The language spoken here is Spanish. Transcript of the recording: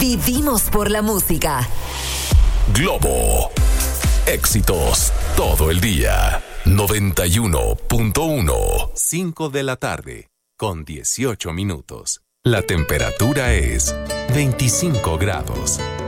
Vivimos por la música. Globo. Éxitos todo el día. 91.1. 5 de la tarde, con 18 minutos. La temperatura es 25 grados.